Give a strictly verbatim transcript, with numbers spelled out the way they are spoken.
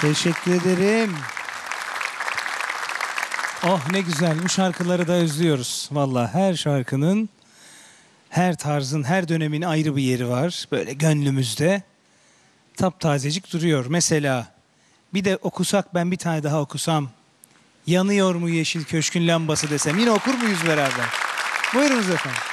Teşekkür ederim. Oh ne güzel, bu şarkıları da özlüyoruz. Vallahi her şarkının, her tarzın, her dönemin ayrı bir yeri var. Böyle gönlümüzde taptazecik duruyor. Mesela bir de okusak, ben bir tane daha okusam. Yanıyor mu yeşil köşkün lambası desem, yine okur muyuz beraber? Buyurunuz efendim.